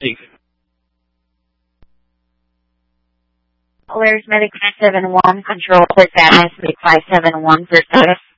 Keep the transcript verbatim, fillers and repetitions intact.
Thanks. Polaris Medic five seven one, control for status, Medic five seven one for status.